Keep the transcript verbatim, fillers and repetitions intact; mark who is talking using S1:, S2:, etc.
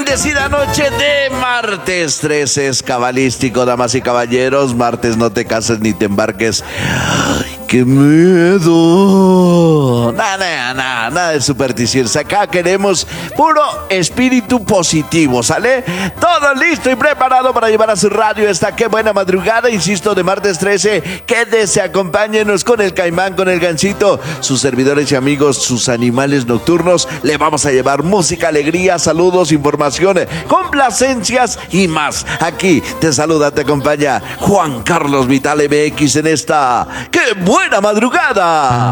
S1: bendecida noche de martes trece es cabalístico, damas y caballeros. Martes, no te cases ni te embarques. ¡Ay, qué miedo! Nada, nada, nada, nada de supersticiones. Acá queremos puro espíritu positivo, ¿sale? Todo listo y preparado para llevar a su radio esta qué buena madrugada, insisto, de martes trece. Quédese, acompáñenos con el Caimán, con el Gansito, sus servidores y amigos, sus animales nocturnos. Le vamos a llevar música, alegría, saludos, información, complacencias y más. Aquí te saluda, te acompaña Juan Carlos Vital M X en esta ¡qué buena madrugada!